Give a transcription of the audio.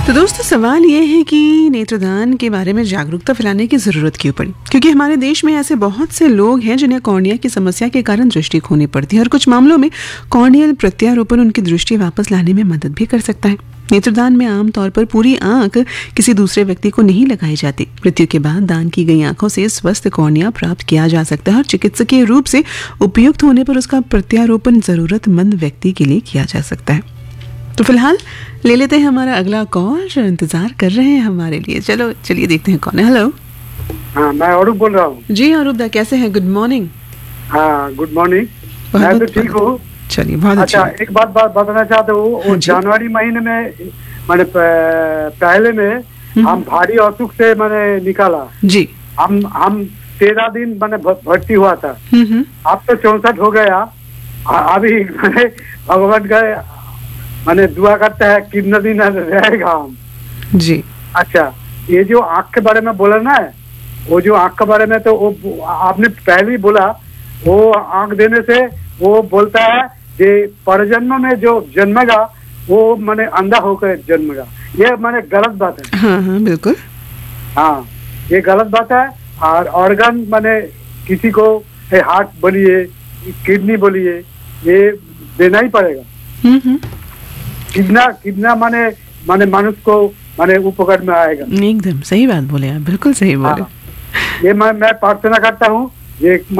तो दोस्तों सवाल ये है कि नेत्रदान के बारे में जागरूकता फैलाने की ज़रूरत क्यों पड़ी, क्योंकि हमारे देश में ऐसे बहुत से लोग हैं जिन्हें कॉर्निया की समस्या के कारण दृष्टि खोनी पड़ती है और कुछ मामलों में कॉर्नियल प्रत्यारोपण उनकी दृष्टि वापस लाने में मदद भी कर सकता है। नेत्रदान में आमतौर पर पूरी आंख किसी दूसरे व्यक्ति को नहीं लगाई जाती। मृत्यु के बाद दान की गई आंखों से स्वस्थ कॉर्निया प्राप्त किया जा सकता है और चिकित्सकीय रूप से उपयुक्त होने पर उसका प्रत्यारोपण जरूरतमंद व्यक्ति के लिए किया जा सकता है। तो फिलहाल ले लेते हैं हमारा अगला कॉल जो इंतजार कर रहे हैं हमारे लिए। चलिए देखते हैं कौन है। हेलो। हाँ, मैं अरूप बोल रहा हूँ। जी अरूप दा, कैसे हैं? Good morning. हाँ, गुड मॉर्निंग। मैं तो ठीक हूँ। चलिए, बहुत अच्छा। एक बात बताना चाहता हूँ। जनवरी महीने में मैंने पहले में हम भारी असुख से मैंने निकाला जी। हम 13 दिन मैंने भर्ती हुआ था। अब तो 64 हो गया। अभी मैंने भगवान का मैंने दुआ करता है कितना दिन रहेगा हम जी। अच्छा, ये जो आँख के बारे में बोला ना, वो जो आँख के बारे में तो वो आपने पहले ही बोला, वो आँख देने से वो बोलता है कि परजन्म में जो जन्मेगा वो मैंने अंधा होकर जन्मेगा। ये मैंने गलत बात है। हाँ, बिल्कुल। हाँ, ये गलत बात है। और ऑर्गन मैंने किसी को हार्ट बोलिए, किडनी बोलिए, ये देना ही पड़ेगा। कितना माने मनुष्य को माने उपकार में आएगा। एकदम सही बात बोले आप, बिल्कुल सही बोले। ये मैं प्रार्थना करता हूँ ये